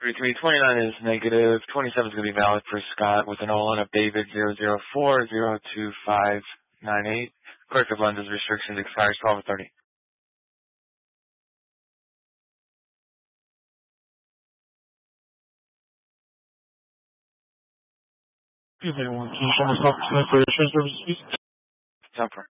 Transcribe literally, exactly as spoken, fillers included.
thirty-three twenty-nine is negative. twenty-seven is going to be valid for Scott with an O L N of David zero zero four zero two five nine eight. Corrective lenses restrictions expires twelve thirty. You may want to someone's talking to for your insurance services, please. Jumper.